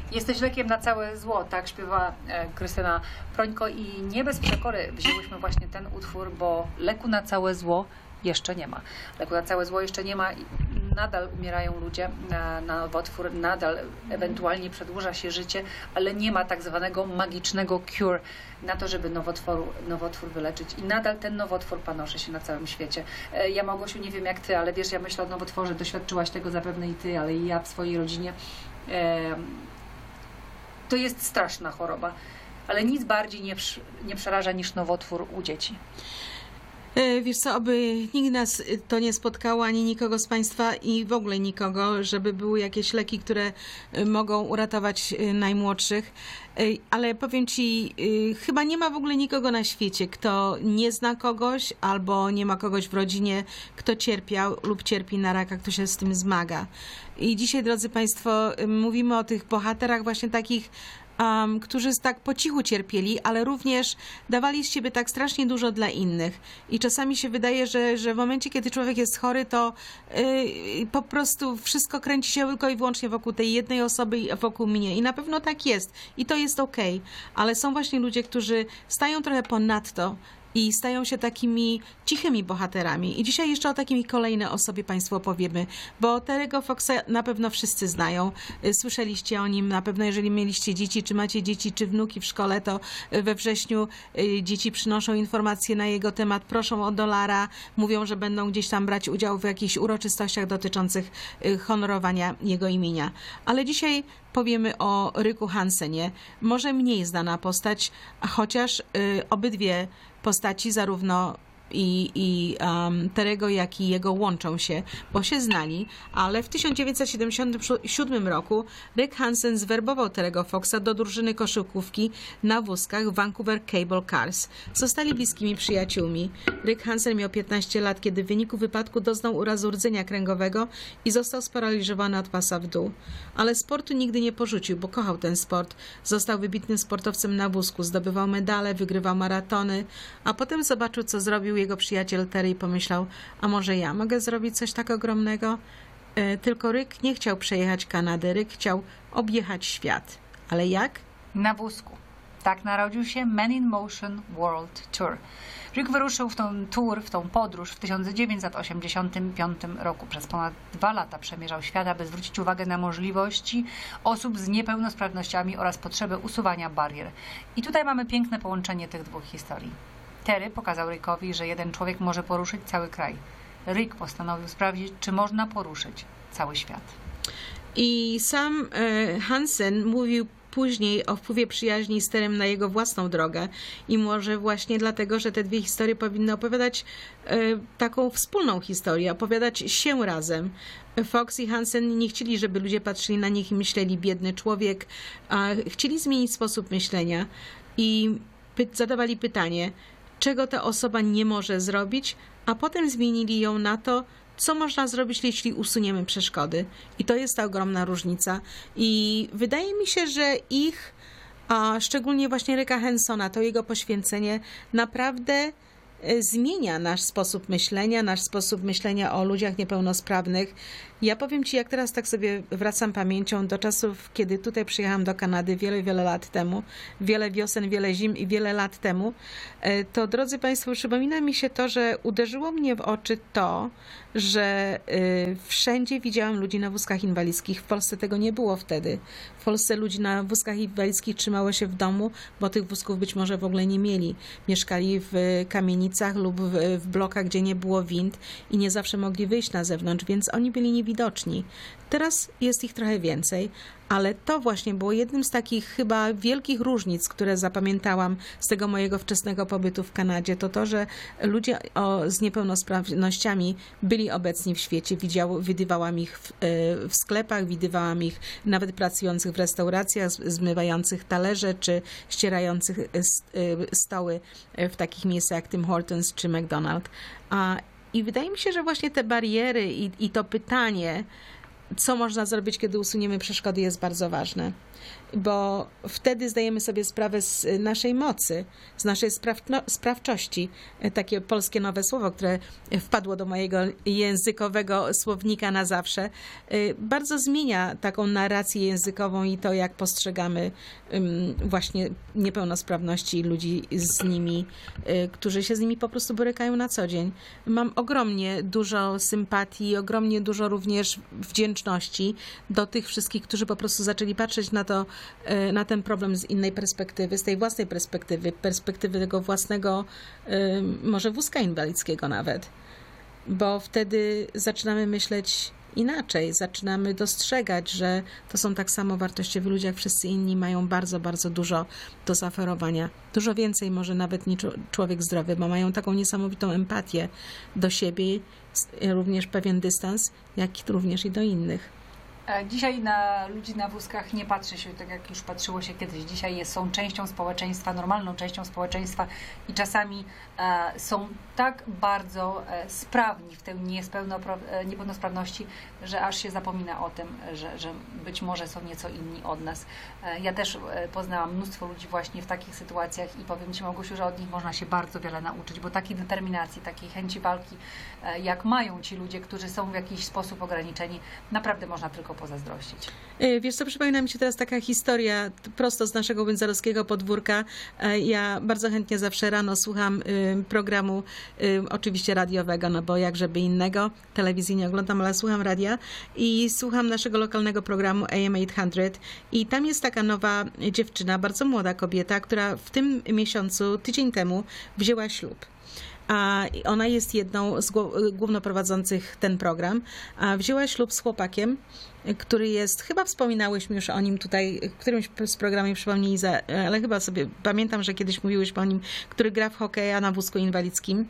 Jesteś lekiem na całe zło, tak śpiewa Krystyna Prońko i nie bez przekory wzięłyśmy właśnie ten utwór, bo leku na całe zło jeszcze nie ma. Leku na całe zło jeszcze nie ma i nadal umierają ludzie na nowotwór, nadal ewentualnie przedłuża się życie, ale nie ma tak zwanego magicznego cure na to, żeby nowotwór wyleczyć. I nadal ten nowotwór panoszy się na całym świecie. Ja, Małgosiu, nie wiem jak ty, ale wiesz, ja myślę o nowotworze, doświadczyłaś tego zapewne i ty, ale i ja w swojej rodzinie. To jest straszna choroba, ale nic bardziej nie przeraża niż nowotwór u dzieci. Wiesz co, oby nikt nas to nie spotkało, ani nikogo z Państwa i w ogóle nikogo, żeby były jakieś leki, które mogą uratować najmłodszych. Ale powiem Ci, chyba nie ma w ogóle nikogo na świecie, kto nie zna kogoś albo nie ma kogoś w rodzinie, kto cierpiał lub cierpi na raka, kto się z tym zmaga. I dzisiaj, drodzy Państwo, mówimy o tych bohaterach właśnie takich, którzy tak po cichu cierpieli, ale również dawali z siebie tak strasznie dużo dla innych. I czasami się wydaje, że w momencie, kiedy człowiek jest chory, to po prostu wszystko kręci się tylko i wyłącznie wokół tej jednej osoby i wokół mnie. I na pewno tak jest. I to jest okej. Ale są właśnie ludzie, którzy stają trochę ponadto i stają się takimi cichymi bohaterami. I dzisiaj jeszcze o takiej kolejnej osobie Państwu opowiemy, bo Terry'ego Foxa na pewno wszyscy znają. Słyszeliście o nim na pewno, jeżeli mieliście dzieci, czy macie dzieci, czy wnuki w szkole, to we wrześniu dzieci przynoszą informacje na jego temat, proszą o $1, mówią, że będą gdzieś tam brać udział w jakichś uroczystościach dotyczących honorowania jego imienia. Ale dzisiaj powiemy o Ricku Hansenie. Może mniej znana postać, chociaż obydwie postaci, zarówno Terry'ego, jak i jego łączą się, bo się znali, ale w 1977 roku Rick Hansen zwerbował Terry'ego Foxa do drużyny koszykówki na wózkach Vancouver Cable Cars. Zostali bliskimi przyjaciółmi. Rick Hansen miał 15 lat, kiedy w wyniku wypadku doznał urazu rdzenia kręgowego i został sparaliżowany od pasa w dół. Ale sportu nigdy nie porzucił, bo kochał ten sport. Został wybitnym sportowcem na wózku, zdobywał medale, wygrywał maratony, a potem zobaczył, co zrobił jego przyjaciel Terry i pomyślał, a może ja mogę zrobić coś tak ogromnego? Tylko Rick nie chciał przejechać Kanady, Rick chciał objechać świat. Ale jak? Na wózku. Tak narodził się Men in Motion World Tour. Rick wyruszył w tą podróż w 1985 roku. Przez ponad 2 lata przemierzał świat, aby zwrócić uwagę na możliwości osób z niepełnosprawnościami oraz potrzebę usuwania barier. I tutaj mamy piękne połączenie tych dwóch historii. Terry pokazał Rickowi, że jeden człowiek może poruszyć cały kraj. Rick postanowił sprawdzić, czy można poruszyć cały świat. I sam Hansen mówił później o wpływie przyjaźni z Terrym na jego własną drogę i może właśnie dlatego, że te dwie historie powinny opowiadać taką wspólną historię, opowiadać się razem. Fox i Hansen nie chcieli, żeby ludzie patrzyli na nich i myśleli, biedny człowiek, a chcieli zmienić sposób myślenia i zadawali pytanie, czego ta osoba nie może zrobić, a potem zmienili ją na to, co można zrobić, jeśli usuniemy przeszkody. I to jest ta ogromna różnica. I wydaje mi się, że a szczególnie właśnie Ricka Hansena, to jego poświęcenie naprawdę zmienia nasz sposób myślenia o ludziach niepełnosprawnych. Ja powiem Ci, jak teraz tak sobie wracam pamięcią do czasów, kiedy tutaj przyjechałam do Kanady wiele lat temu, wiele wiosen, wiele zim i wiele lat temu, to drodzy Państwo, przypomina mi się to, że uderzyło mnie w oczy to, że wszędzie widziałam ludzi na wózkach inwalidzkich. W Polsce tego nie było wtedy. W Polsce ludzi na wózkach inwalidzkich trzymało się w domu, bo tych wózków być może w ogóle nie mieli. Mieszkali w kamienicach lub w blokach, gdzie nie było wind i nie zawsze mogli wyjść na zewnątrz, więc oni byli niewidoczni. Teraz jest ich trochę więcej, ale to właśnie było jednym z takich chyba wielkich różnic, które zapamiętałam z tego mojego wczesnego pobytu w Kanadzie, to, że ludzie z niepełnosprawnościami byli obecni w świecie. Widywałam ich w sklepach, widywałam ich nawet pracujących w restauracjach, zmywających talerze, czy ścierających stoły w takich miejscach jak Tim Hortons czy McDonald's. I wydaje mi się, że właśnie te bariery i to pytanie, co można zrobić, kiedy usuniemy przeszkody, jest bardzo ważne. Bo wtedy zdajemy sobie sprawę z naszej mocy, z naszej sprawczości. Takie polskie nowe słowo, które wpadło do mojego językowego słownika na zawsze, bardzo zmienia taką narrację językową i to, jak postrzegamy właśnie niepełnosprawności i ludzi z nimi, którzy się z nimi po prostu borykają na co dzień. Mam ogromnie dużo sympatii, ogromnie dużo również wdzięczności do tych wszystkich, którzy po prostu zaczęli patrzeć na ten problem z innej perspektywy, z tej własnej perspektywy tego własnego, może wózka inwalidzkiego nawet. Bo wtedy zaczynamy myśleć inaczej, zaczynamy dostrzegać, że to są tak samo wartościowi ludzie jak wszyscy inni, mają bardzo, bardzo dużo do zaoferowania. Dużo więcej może nawet niż człowiek zdrowy, bo mają taką niesamowitą empatię do siebie, również pewien dystans, jak również i do innych. Dzisiaj na ludzi na wózkach nie patrzy się tak, jak już patrzyło się kiedyś. Dzisiaj są częścią społeczeństwa, normalną częścią społeczeństwa i czasami są tak bardzo sprawni w tej niepełnosprawności, że aż się zapomina o tym, że być może są nieco inni od nas. Ja też poznałam mnóstwo ludzi właśnie w takich sytuacjach i powiem Ci, Małgosiu, że od nich można się bardzo wiele nauczyć, bo takiej determinacji, takiej chęci walki, jak mają ci ludzie, którzy są w jakiś sposób ograniczeni, naprawdę można tylko pozazdrościć. Wiesz co, przypomina mi się teraz taka historia prosto z naszego windzorowskiego podwórka. Ja bardzo chętnie zawsze rano słucham programu, oczywiście radiowego, no bo jakżeby innego, telewizji nie oglądam, ale słucham radia i słucham naszego lokalnego programu AM 800 i tam jest taka nowa dziewczyna, bardzo młoda kobieta, która w tym miesiącu, tydzień temu wzięła ślub. A ona jest jedną z głównoprowadzących ten program. A wzięła ślub z chłopakiem, który jest, chyba wspominałyśmy już o nim tutaj, w którymś z programie przypomnij, ale chyba sobie pamiętam, że kiedyś mówiłyśmy o nim, który gra w hokeja na wózku inwalidzkim.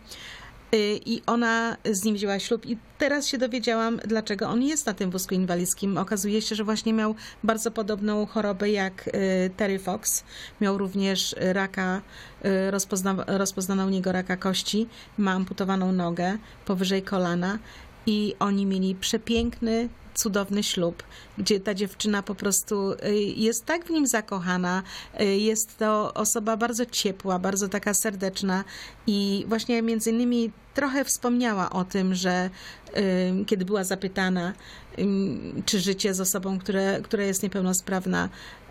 I ona z nim wzięła ślub i teraz się dowiedziałam, dlaczego on jest na tym wózku inwalidzkim. Okazuje się, że właśnie miał bardzo podobną chorobę jak Terry Fox. Miał również raka, rozpoznano u niego raka kości, ma amputowaną nogę powyżej kolana i oni mieli przepiękny, cudowny ślub, gdzie ta dziewczyna po prostu jest tak w nim zakochana, jest to osoba bardzo ciepła, bardzo taka serdeczna i właśnie między innymi trochę wspomniała o tym, że kiedy była zapytana, czy życie z osobą, która jest niepełnosprawna,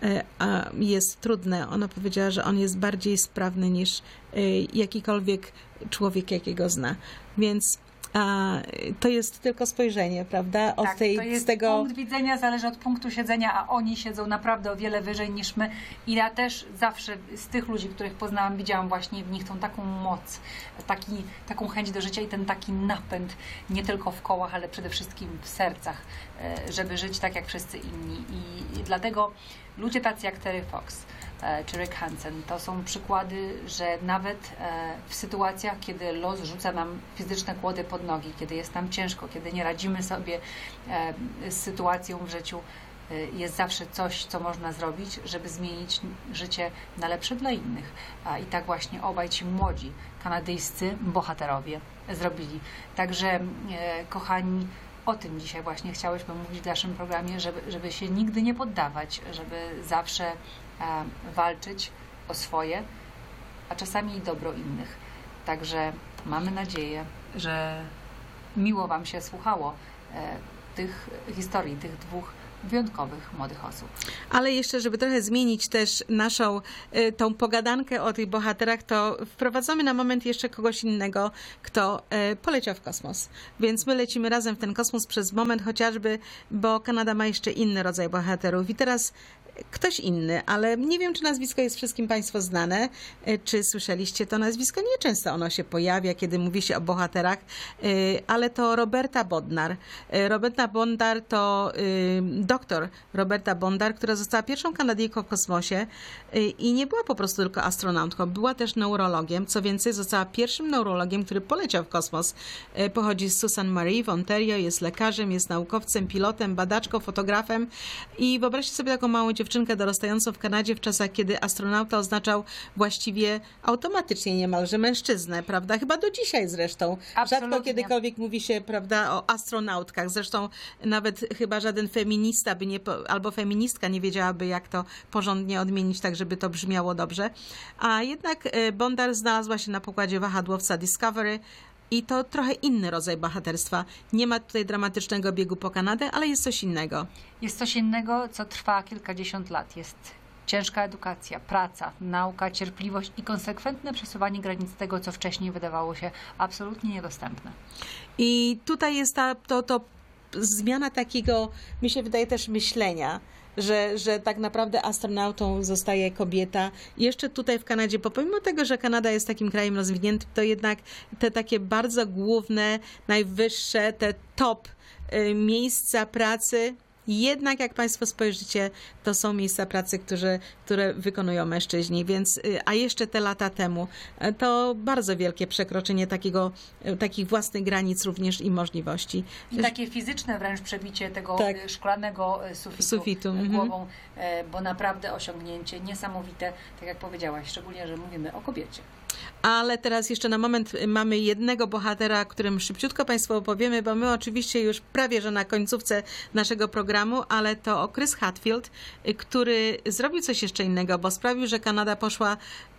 jest trudne, ona powiedziała, że on jest bardziej sprawny niż jakikolwiek człowiek, jakiego zna. Więc to jest tylko spojrzenie, prawda? Tak, to jest punkt widzenia, zależy od punktu siedzenia, a oni siedzą naprawdę o wiele wyżej niż my. I ja też zawsze z tych ludzi, których poznałam, widziałam właśnie w nich tą taką moc, taką chęć do życia i ten taki napęd, nie tylko w kołach, ale przede wszystkim w sercach, żeby żyć tak jak wszyscy inni. I dlatego ludzie tacy jak Terry Fox czy Rick Hansen to są przykłady, że nawet w sytuacjach, kiedy los rzuca nam fizyczne kłody pod nogi, kiedy jest nam ciężko, kiedy nie radzimy sobie z sytuacją w życiu, jest zawsze coś, co można zrobić, żeby zmienić życie na lepsze dla innych. I tak właśnie obaj ci młodzi kanadyjscy bohaterowie zrobili. Także, kochani, o tym dzisiaj właśnie chciałyśmy mówić w naszym programie, żeby się nigdy nie poddawać, żeby zawsze walczyć o swoje, a czasami i dobro innych. Także mamy nadzieję, że miło Wam się słuchało tych historii, tych dwóch wyjątkowych młodych osób. Ale jeszcze, żeby trochę zmienić też naszą tą pogadankę o tych bohaterach, to wprowadzamy na moment jeszcze kogoś innego, kto poleciał w kosmos. Więc my lecimy razem w ten kosmos przez moment chociażby, bo Kanada ma jeszcze inny rodzaj bohaterów. I teraz ktoś inny, ale nie wiem, czy nazwisko jest wszystkim Państwu znane, czy słyszeliście to nazwisko. Nieczęsto ono się pojawia, kiedy mówi się o bohaterach, ale to Roberta Bodnar. Roberta Bodnar to doktor Roberta Bondar, która została pierwszą Kanadyjką w kosmosie i nie była po prostu tylko astronautką, była też neurologiem. Co więcej, została pierwszym neurologiem, który poleciał w kosmos. Pochodzi z Sault Ste. Marie w Ontario, jest lekarzem, jest naukowcem, pilotem, badaczką, fotografem i wyobraźcie sobie taką małą dziewczynkę dorastającą w Kanadzie w czasach, kiedy astronauta oznaczał właściwie automatycznie niemalże mężczyznę, prawda? Chyba do dzisiaj zresztą. Absolutnie. Rzadko kiedykolwiek mówi się, prawda, o astronautkach. Zresztą nawet chyba żaden feminista by nie, albo feministka nie wiedziałaby, jak to porządnie odmienić, tak żeby to brzmiało dobrze. A jednak Bondar znalazła się na pokładzie wahadłowca Discovery i to trochę inny rodzaj bohaterstwa. Nie ma tutaj dramatycznego biegu po Kanadę, ale jest coś innego. Jest coś innego, co trwa kilkadziesiąt lat. Jest ciężka edukacja, praca, nauka, cierpliwość i konsekwentne przesuwanie granic tego, co wcześniej wydawało się absolutnie niedostępne. I tutaj jest to zmiana takiego, mi się wydaje, też myślenia, że tak naprawdę astronautą zostaje kobieta. Jeszcze tutaj w Kanadzie, bo pomimo tego, że Kanada jest takim krajem rozwiniętym, to jednak te takie bardzo główne, najwyższe, te top miejsca pracy, jednak jak Państwo spojrzycie, to są miejsca pracy, które wykonują mężczyźni, więc, a jeszcze te lata temu, to bardzo wielkie przekroczenie takich własnych granic również i możliwości. I takie fizyczne wręcz przebicie tego Tak. szklanego sufitu Mhm. głową, bo naprawdę osiągnięcie niesamowite, tak jak powiedziałaś, szczególnie, że mówimy o kobiecie. Ale teraz jeszcze na moment mamy jednego bohatera, o którym szybciutko Państwu opowiemy, bo my oczywiście już prawie, że na końcówce naszego programu, ale to Chris Hadfield, który zrobił coś jeszcze innego, bo sprawił, że Kanada poszła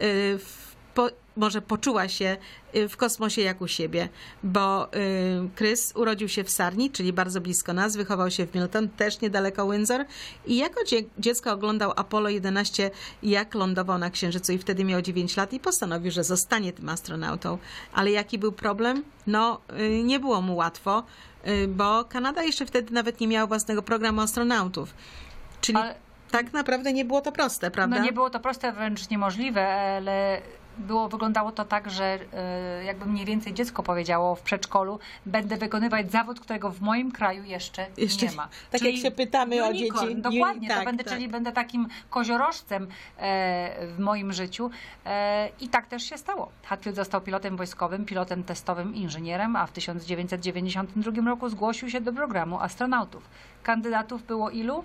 może poczuła się w kosmosie jak u siebie, bo Chris urodził się w Sarni, czyli bardzo blisko nas, wychował się w Milton, też niedaleko Windsor i jako dziecko oglądał Apollo 11, jak lądował na Księżycu i wtedy miał 9 lat i postanowił, że zostanie tym astronautą. Ale jaki był problem? No, nie było mu łatwo, bo Kanada jeszcze wtedy nawet nie miała własnego programu astronautów. Czyli tak naprawdę nie było to proste, prawda? No nie było to proste, wręcz niemożliwe, ale wyglądało to tak, że jakby mniej więcej dziecko powiedziało w przedszkolu, będę wykonywać zawód, którego w moim kraju jeszcze nie ma. Tak czyli jak się pytamy o dzieci. Dokładnie, Tak. czyli będę takim koziorożcem w moim życiu i tak też się stało. Hadfield został pilotem wojskowym, pilotem testowym, inżynierem, a w 1992 roku zgłosił się do programu astronautów. Kandydatów było ilu?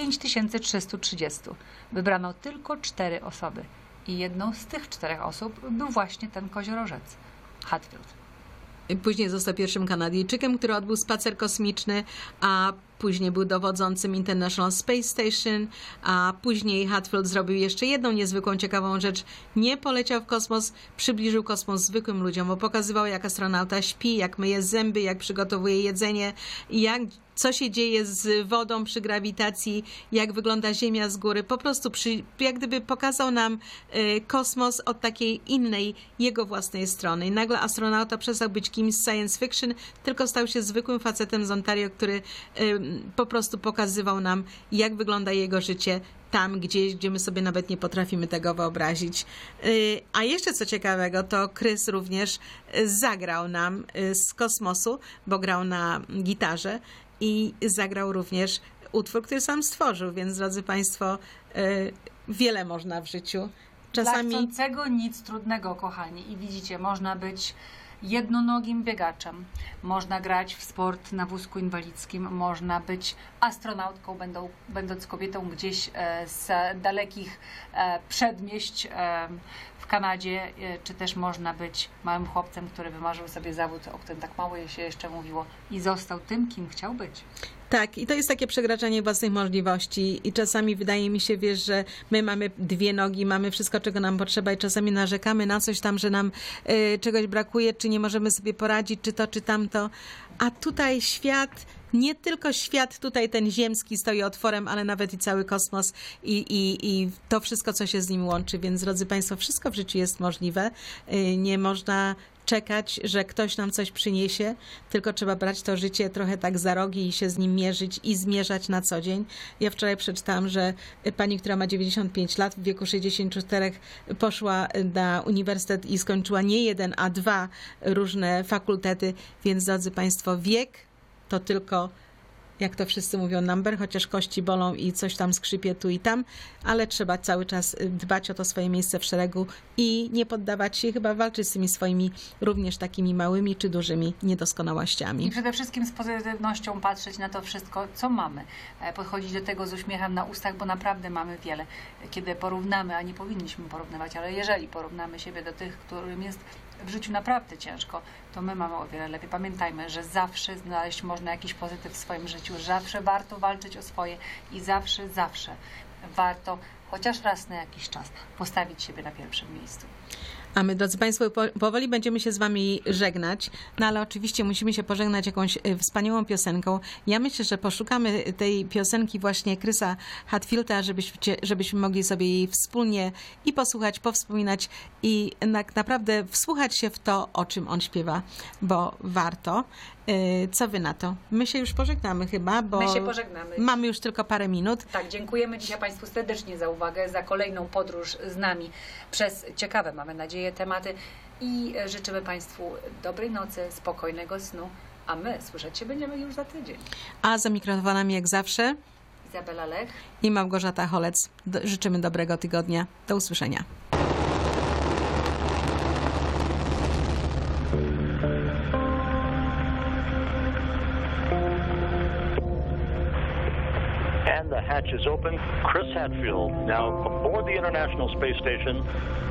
5330. Wybrano tylko 4 osoby. I jedną z tych 4 osób był właśnie ten koziorożec, Hadfield. Później został pierwszym Kanadyjczykiem, który odbył spacer kosmiczny, a później był dowodzącym International Space Station, a później Hadfield zrobił jeszcze jedną niezwykłą, ciekawą rzecz. Nie poleciał w kosmos, przybliżył kosmos zwykłym ludziom, bo pokazywał, jak astronauta śpi, jak myje zęby, jak przygotowuje jedzenie, co się dzieje z wodą przy grawitacji, jak wygląda Ziemia z góry. Po prostu jak gdyby pokazał nam kosmos od takiej innej, jego własnej strony. I nagle astronauta przestał być kimś z science fiction, tylko stał się zwykłym facetem z Ontario, który po prostu pokazywał nam, jak wygląda jego życie tam gdzieś, gdzie my sobie nawet nie potrafimy tego wyobrazić. A jeszcze co ciekawego, to Chris również zagrał nam z kosmosu, bo grał na gitarze i zagrał również utwór, który sam stworzył, więc drodzy Państwo, wiele można w życiu. Czasami... Dla chcącego nic trudnego, kochani. I widzicie, można być jednonogim biegaczem, można grać w sport na wózku inwalidzkim, można być astronautką, będąc kobietą gdzieś z dalekich przedmieść w Kanadzie, czy też można być małym chłopcem, który wymarzył sobie zawód, o którym tak mało się jeszcze mówiło i został tym, kim chciał być. Tak, i to jest takie przekraczanie własnych możliwości i czasami wydaje mi się, wiesz, że my mamy 2 nogi, mamy wszystko, czego nam potrzeba i czasami narzekamy na coś tam, że nam czegoś brakuje, czy nie możemy sobie poradzić, czy to, czy tamto, a tutaj świat, nie tylko świat tutaj ten ziemski stoi otworem, ale nawet i cały kosmos i to wszystko, co się z nim łączy, więc drodzy Państwo, wszystko w życiu jest możliwe, nie można czekać, że ktoś nam coś przyniesie, tylko trzeba brać to życie trochę tak za rogi i się z nim mierzyć i zmierzać na co dzień. Ja wczoraj przeczytałam, że pani, która ma 95 lat, w wieku 64 poszła na uniwersytet i skończyła nie 1, a 2 różne fakultety, więc drodzy Państwo, wiek to tylko jak to wszyscy mówią, number, chociaż kości bolą i coś tam skrzypie tu i tam, ale trzeba cały czas dbać o to swoje miejsce w szeregu i nie poddawać się, chyba walczyć z tymi swoimi również takimi małymi czy dużymi niedoskonałościami. I przede wszystkim z pozytywnością patrzeć na to wszystko, co mamy. Podchodzić do tego z uśmiechem na ustach, bo naprawdę mamy wiele. Kiedy porównamy, a nie powinniśmy porównywać, ale jeżeli porównamy siebie do tych, którym jest w życiu naprawdę ciężko, to my mamy o wiele lepiej. Pamiętajmy, że zawsze znaleźć można jakiś pozytyw w swoim życiu, zawsze warto walczyć o swoje i zawsze warto chociaż raz na jakiś czas postawić siebie na pierwszym miejscu. A my, drodzy Państwo, powoli będziemy się z Wami żegnać, no ale oczywiście musimy się pożegnać jakąś wspaniałą piosenką. Ja myślę, że poszukamy tej piosenki właśnie Chrisa Hadfielda, żebyśmy mogli sobie jej wspólnie i posłuchać, powspominać i naprawdę wsłuchać się w to, o czym on śpiewa, bo warto. Co Wy na to? My się już pożegnamy chyba, bo My się pożegnamy. mamy już tylko parę minut. Tak, dziękujemy dzisiaj Państwu serdecznie za uwagę, za kolejną podróż z nami przez ciekawe, mamy nadzieję, tematy i życzymy Państwu dobrej nocy, spokojnego snu, a my słyszeć się będziemy już za tydzień. A za mikrofonami jak zawsze Izabela Lech i Małgorzata Holec. Życzymy dobrego tygodnia. Do usłyszenia. And the hatch is open. Chris Hadfield now aboard the International Space Station